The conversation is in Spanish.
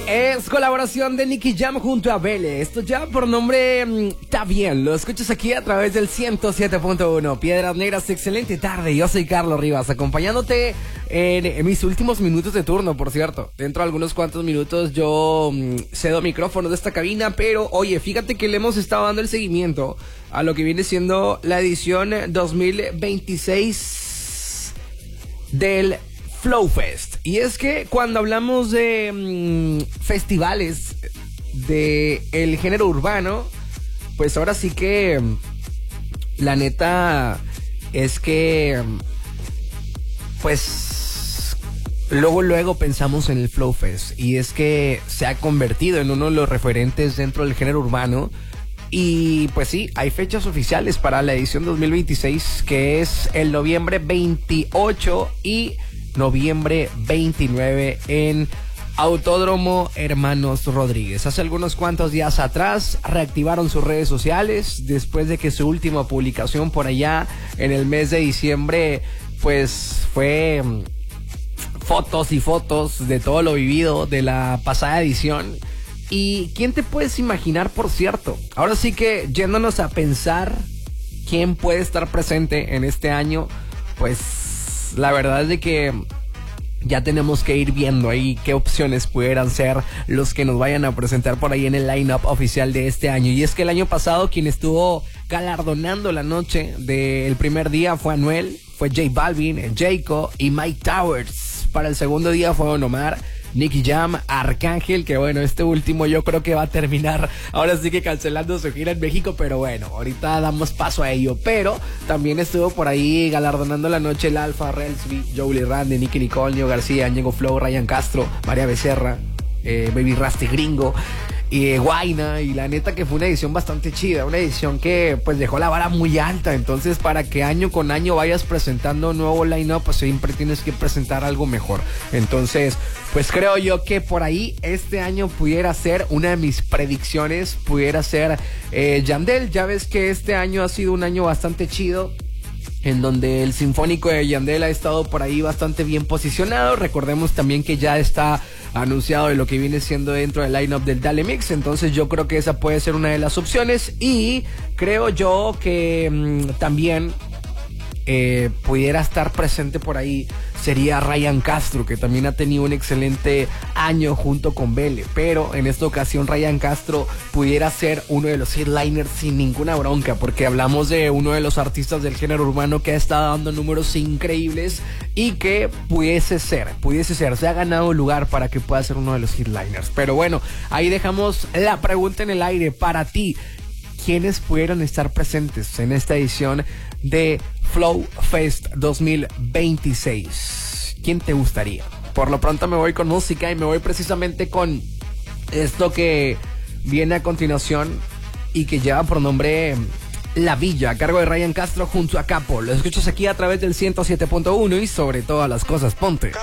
Es colaboración de Nicky Jam junto a Vele. Esto ya por nombre Está Bien. Lo escuchas aquí a través del 107.1. Piedras Negras, excelente tarde. Yo soy Carlos Rivas, acompañándote en mis últimos minutos de turno, por cierto. Dentro de algunos cuantos minutos yo cedo micrófono de esta cabina, pero oye, fíjate que le hemos estado dando el seguimiento a lo que viene siendo la edición 2026 del Flow Fest. Y es que cuando hablamos de festivales de el género urbano, pues ahora sí que la neta es que pues luego pensamos en el Flow Fest, y es que se ha convertido en uno de los referentes dentro del género urbano. Y pues sí, hay fechas oficiales para la edición 2026, que es el noviembre 28 y noviembre 29 en Autódromo Hermanos Rodríguez. Hace algunos cuantos días atrás reactivaron sus redes sociales después de que su última publicación por allá en el mes de diciembre pues fue fotos y fotos de todo lo vivido de la pasada edición. ¿Y quién te puedes imaginar, por cierto? Ahora sí que yéndonos a pensar quién puede estar presente en este año, pues la verdad es de que ya tenemos que ir viendo ahí qué opciones pudieran ser los que nos vayan a presentar por ahí en el line-up oficial de este año. Y es que el año pasado quien estuvo galardonando la noche del primer día fue Anuel, fue J Balvin, Jayco y Mike Towers. Para el segundo día fue Don Omar, Nicky Jam, Arcángel, que bueno, este último yo creo que va a terminar ahora sí que cancelando su gira en México, pero bueno, ahorita damos paso a ello. Pero también estuvo por ahí galardonando la noche el Alfa, Relsby, Joely Randy, Nicky Nicole, Nio García, Ñengo Flow, Ryan Castro, María Becerra, Baby Rasty Gringo y Guayna. Y la neta que fue una edición bastante chida, una edición que pues dejó la vara muy alta. Entonces para que año con año vayas presentando un nuevo line-up, pues siempre tienes que presentar algo mejor. Entonces pues creo yo que por ahí este año pudiera ser, una de mis predicciones pudiera ser Yandel. Ya ves que este año ha sido un año bastante chido, en donde el Sinfónico de Yandel ha estado por ahí bastante bien posicionado. Recordemos también que ya está anunciado de lo que viene siendo dentro del lineup del Dale Mix. Entonces yo creo que esa puede ser una de las opciones. Y creo yo que también pudiera estar presente por ahí sería Ryan Castro, que también ha tenido un excelente año junto con Vele. Pero en esta ocasión Ryan Castro pudiera ser uno de los headliners sin ninguna bronca, porque hablamos de uno de los artistas del género urbano que ha estado dando números increíbles y que pudiese ser, se ha ganado lugar para que pueda ser uno de los headliners. Pero bueno, ahí dejamos la pregunta en el aire para ti. ¿Quiénes pudieron estar presentes en esta edición de Flow Fest 2026? ¿Quién te gustaría? Por lo pronto me voy con música y me voy precisamente con esto que viene a continuación y que lleva por nombre La Villa, a cargo de Ryan Castro junto a Capo. Lo escuchas aquí a través del 107.1 y sobre todas las cosas ponte